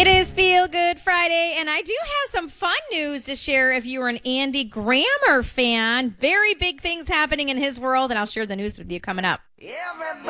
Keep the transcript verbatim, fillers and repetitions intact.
It is Feel Good Friday, and I do have some fun news to share if you are an Andy Grammer fan. Very big things happening in his world, and I'll share the news with you coming up. Everybody